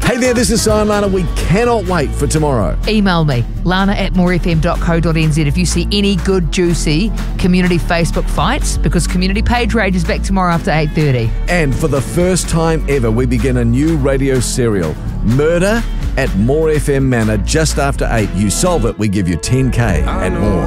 Hey there, this is Si and Lana. We cannot wait for tomorrow. Email me, lana@morefm.co.nz if you see any good, juicy community Facebook fights, because Community Page Rage is back tomorrow after 8:30. And for the first time ever, we begin a new radio serial, Murder at More FM Manor, just after 8. You solve it, we give you 10K and more.